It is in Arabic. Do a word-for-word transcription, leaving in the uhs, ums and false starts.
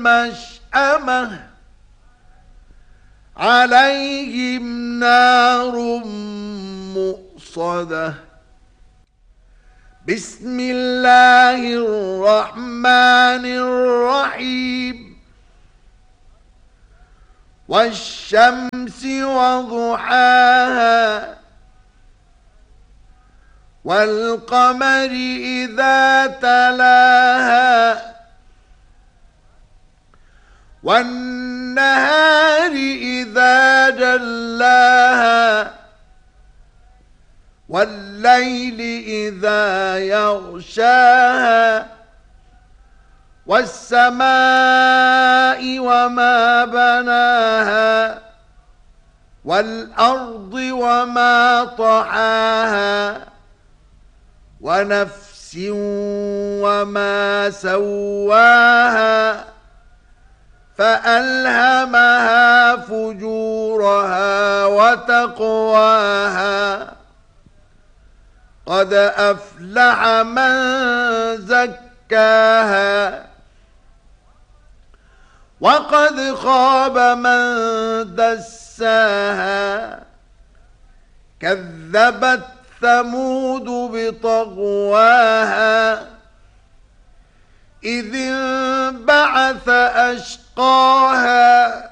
مشأمة عليهم نار مؤصدة. بسم الله الرحمن الرحيم. والشمس وضحاها والقمر إذا تلاها والنهار إذا جلاها والليل إذا يغشاها والسماء وما بناها والأرض وما طحاها ونفس وما سواها فألهمها فجورها وتقواها. قد أفلح من زكاها وقد خاب من دساها. كذبت ثمود بطغواها إذ انبعث أشقاها